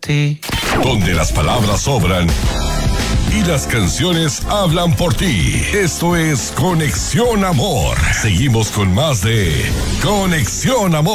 ti. Donde las palabras sobran y las canciones hablan por ti. Esto es Conexión Amor. Seguimos con más de Conexión Amor.